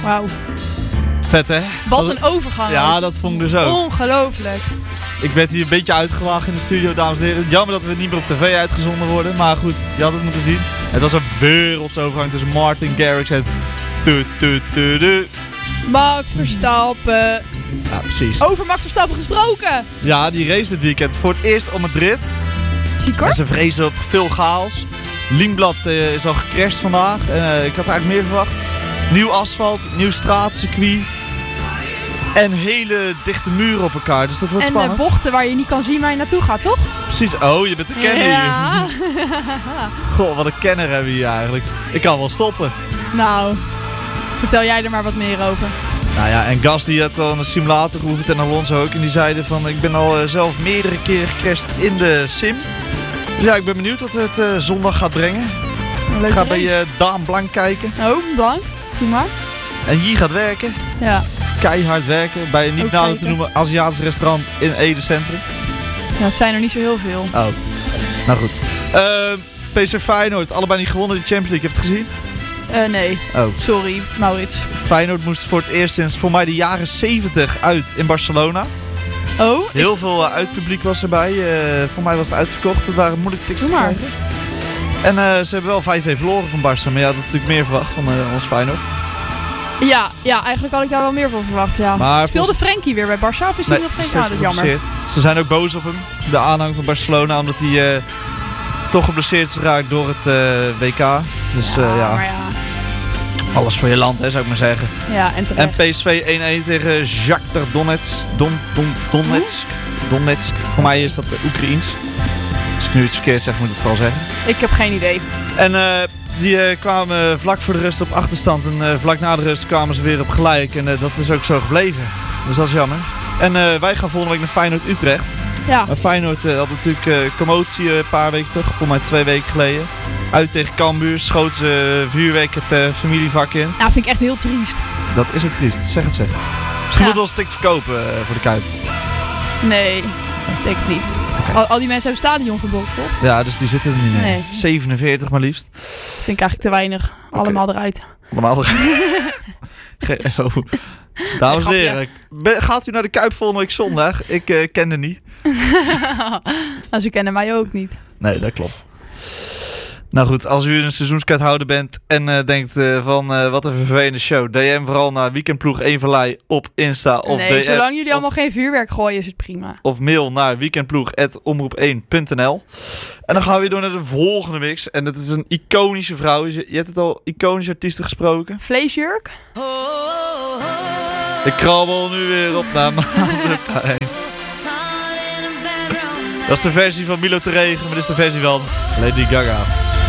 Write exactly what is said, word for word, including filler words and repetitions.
Wauw. Vet, hè? Wat Dat- een overgang. Ja, dat vond ik dus ook. Ongelooflijk. Ik werd hier een beetje uitgelachen in de studio, dames en heren. Jammer dat we niet meer op tv uitgezonden worden. Maar goed, je had het moeten zien. Het was een wereldsovergang tussen Martin Garrix en... Tu, tu, tu, tu. Max Verstappen. Ja, precies. Over Max Verstappen gesproken. Ja, die race dit weekend voor het eerst op Madrid. Ziekor? En ze vrezen op veel chaos. Lindblad uh, is al gecrashed vandaag. En, uh, ik had eigenlijk meer verwacht. Nieuw asfalt, nieuw straatcircuit. En hele dichte muren op elkaar. Dus dat wordt En spannend. uh, bochten waar je niet kan zien waar je naartoe gaat, toch? Precies. Oh, je bent de kenner Ja. hier. Goh, wat een kenner hebben we hier eigenlijk. Ik kan wel stoppen. Nou, vertel jij er maar wat meer over. Nou ja, en Gasly had al een simulator geoefend en Alonso ook. En die zeiden van, ik ben al uh, zelf meerdere keren gecrashed in de sim. Dus ja, ik ben benieuwd wat het uh, zondag gaat brengen. Leuk Ik ga bij uh, Daan Blank kijken. Oh, blank. Doe maar. En J gaat werken. Ja. Keihard werken. Bij een niet Ook nader te kijken. noemen Aziatisch restaurant in Ede Centrum. Ja, het zijn er niet zo heel veel. Oh, nou goed. Uh, P S V Feyenoord, allebei niet gewonnen die Champions League. Heb je het gezien? Uh, nee, Oh. sorry, Maurits. Feyenoord moest voor het eerst sinds voor mij de jaren zeventig uit in Barcelona. Oh, is Heel veel uh, uitpubliek was erbij. Uh, voor mij was het uitverkocht. Het waren moeilijk tickets te Doe maar. krijgen. En uh, ze hebben wel vijf-een verloren van Barça. Maar ja, dat had natuurlijk meer verwacht van uh, ons Feyenoord. Ja, ja, eigenlijk had ik daar wel meer van verwacht, ja. Maar Speelde volgens- Frenkie weer bij Barça of is hij nog steeds? Ah, dat is jammer. geblesseerd. Ze zijn ook boos op hem. De aanhang van Barcelona. Omdat hij uh, toch geblesseerd is geraakt door het uh, W K. Dus ja, uh, ja, maar ja. alles voor je land, hè, zou ik maar zeggen. Ja, en En terecht. P S V één-een tegen Shakhtar Donetsk. Don, Don, Donetsk. Donetsk. Voor mij is dat uh, Oekraïens. Als ik nu iets verkeerd zeg, moet ik het vooral zeggen. Ik heb geen idee. En uh, die uh, kwamen vlak voor de rust op achterstand. En uh, vlak na de rust kwamen ze weer op gelijk. En uh, dat is ook zo gebleven. Dus dat is jammer. En uh, wij gaan volgende week naar Feyenoord Utrecht. Ja, Maar Feyenoord uh, had natuurlijk uh, commotie uh, een paar weken terug. Voor mij twee weken geleden. Uit tegen Cambuur. Schoot ze uh, vuurwerk het uh, familievak in. nou, vind ik echt heel triest. Dat is ook triest. Zeg het zeg. Misschien Ja. moeten we ons ticket verkopen uh, voor de Kuip. Nee, denk ik niet. Al, al die mensen hebben stadion geboekt, toch? Ja, dus die zitten er niet in. Nee. zevenenveertig maar liefst. Vind ik eigenlijk te weinig. Allemaal eruit. Allemaal. Ge- oh. Dames en Nee, heren, ben- gaat u naar de Kuip volgende week zondag? Ik uh, ken er niet. Nou, ze kennen mij ook niet. Nee, dat klopt. Nou goed, als u een seizoenskaarthouder bent en uh, denkt uh, van uh, wat een vervelende show, D M vooral naar Weekendploeg één Vallei op Insta of nee, D M zolang jullie of, allemaal geen vuurwerk gooien is het prima. of mail naar weekendploeg at omroep één punt n l. En dan gaan we weer door naar de volgende mix. En dat is een iconische vrouw. Je, je hebt het al iconische artiesten gesproken. Vleesjurk? Ik krabbel nu weer op naar Maandenpijn. Dat is de versie van Milo Terregen, maar dit is de versie van Lady Gaga.